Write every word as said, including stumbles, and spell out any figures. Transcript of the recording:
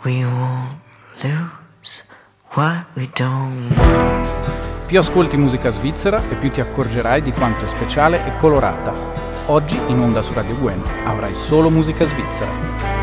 We won't lose what we don't know. Più ascolti musica svizzera e più ti accorgerai di quanto è speciale e colorata. Oggi in onda su Radio Gwen avrai solo musica svizzera.